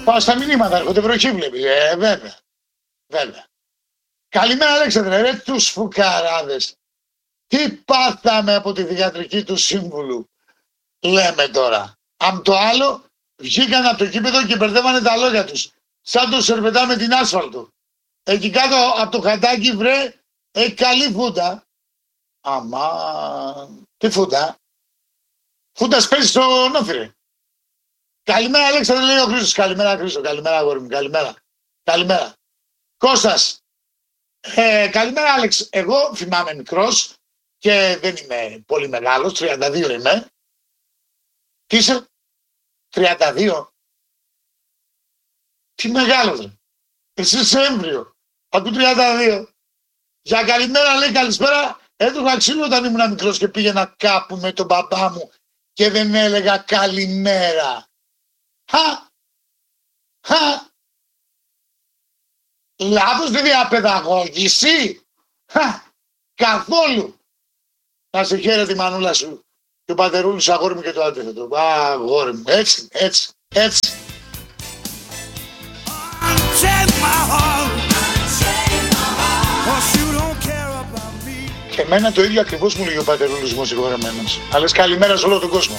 Πάω στα μηνύματα, έρχονται βροχή βλέπει. Βέβαια. Βέβαια. Καλημέρα Αλέξανδρε, ρε τους φουκαράδες. Τι πάθαμε από τη διατρική του σύμβουλου. Λέμε τώρα. Αμ το άλλο, βγήκαν από το κήπεδο και μπερδεύανε τα λόγια τους. Σαν το σερβετά με την άσφαλτο. Εκεί κάτω από το χατάκι βρε, έχει καλή φούντα. Αμάν. Τι φούντα. Φούντα παίζει στο νόφιρε. Καλημέρα Αλέξανδρε, λέει ο Χρήστος. Καλημέρα Χρήστο, καλημέρα αγόρι μου, καλημέρα. Καλημέρα. Κώστας. Καλημέρα Άλεξ. Εγώ θυμάμαι μικρός και δεν είμαι πολύ μεγάλος, 32 είμαι. Τι είσαι, 32. Τι μεγάλος ρε. Εσύ είσαι έμβριο. Ακού 32. Για καλημέρα λέει καλησπέρα. Έτρωγα ξύλο όταν ήμουν μικρός και πήγαινα κάπου με τον μπαμπά μου και δεν έλεγα καλημέρα. Χα. Λάθος τη διαπαιδαγώγηση. Καθόλου. Να σε χαίρεται η μανούλα σου και ο πατερούλης αγόρι μου και το αντίθετο. Αγόρι μου. Έτσι. Και εμένα το ίδιο ακριβώς μου λέγει ο πατερούλης μου συγχωρεμένος. Αλλά καλημέρα σε όλο τον κόσμο.